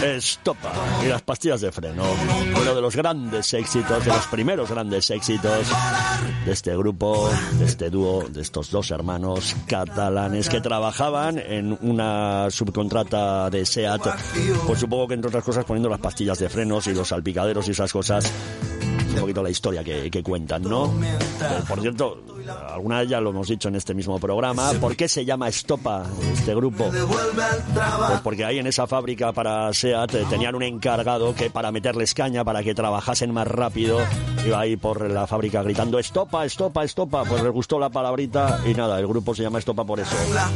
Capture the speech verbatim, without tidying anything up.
Estopa y las pastillas de freno. Uno de los grandes éxitos, de los primeros grandes éxitos de este grupo, de este dúo, de estos dos hermanos catalanes que trabajaban en una subcontrata de SEAT. Pues supongo que entre otras cosas poniendo las pastillas de frenos y los salpicaderos y esas cosas. Un poquito la historia que, que cuentan, ¿no? Eh, por cierto, alguna vez ya lo hemos dicho en este mismo programa. ¿Por qué se llama Estopa este grupo? Pues porque ahí en esa fábrica para SEAT eh, tenían un encargado que para meterles caña, para que trabajasen más rápido, iba ahí por la fábrica gritando Estopa, Estopa, Estopa. Pues les gustó la palabrita y nada, el grupo se llama Estopa por eso.